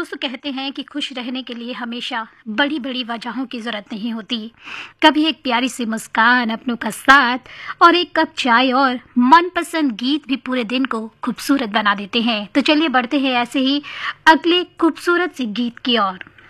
दोस्तों कहते हैं कि खुश रहने के लिए हमेशा बड़ी बड़ी वजहों की ज़रूरत नहीं होती। कभी एक प्यारी सी मुस्कान, अपनों का साथ और एक कप चाय और मनपसंद गीत भी पूरे दिन को खूबसूरत बना देते हैं। तो चलिए बढ़ते हैं ऐसे ही अगले खूबसूरत से गीत की ओर।